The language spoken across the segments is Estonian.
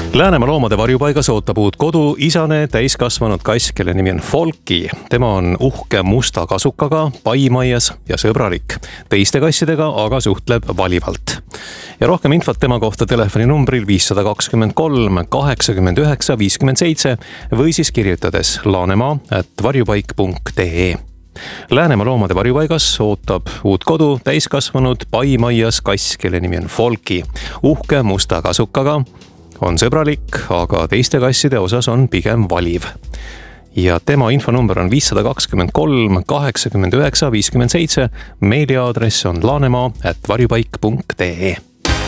Läänemaa loomade varjupaigas ootab uut kodu isane täiskasvanud kass, kelle nimi on Folki. Tema on uhke musta kasukaga, paimaias ja sõbralik. Teiste kassidega aga suhtleb valivalt. Ja rohkem infot tema kohta telefoninumbril 523 89 57 või siis kirjutades laanemaa@varjupaik.ee. Läänemaa loomade varjupaigas ootab uut kodu täiskasvanud paimaias kass, kelle nimi on Folki. Uhke musta kasukaga, on sõbralik, aga teiste kasside osas on pigem valiv. Ja tema infonumber on 523 89 57, meiliaadress on laanemaa@varjupaik.ee.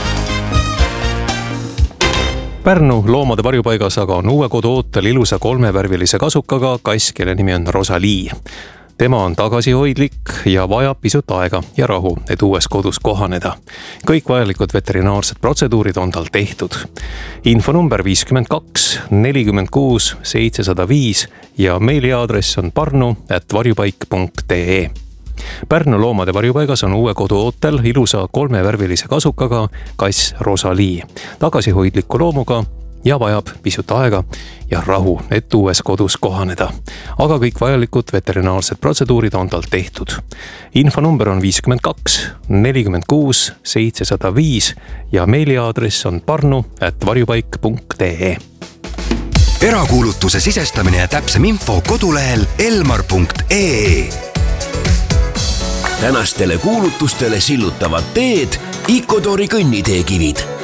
Pärnu loomade varjupaigas aga on uue kodu ootel ilusa kolmevärvilise kasukaga kass, kelle nimi on Rosalie. Tema on tagasihoidlik ja vajab pisut aega ja rahu, et uues kodus kohaneda. Kõik vajalikud veterinaarsed protseduurid on tal tehtud. Infonumber 52 46 705 ja meiliaadress on parnu@varjupaik.ee. Pärnu loomade varjupaigas on uue kodu ootel ilusa kolmevärvilise kasukaga kass Rosalie. Tagasihoidliku loomuga ja vajab pisut aega ja rahu, et uues kodus kohaneda. Aga kõik vajalikud veterinaarsed protseduurid on tal tehtud. Infonumber on 52 46 705 ja meiliaadress on parnu@varjupaik.ee. Erakuulutuse sisestamine ja täpsem info kodulehel elmar.ee. Tänastele kuulutustele sillutavad teed Icodori kõnniteekivid.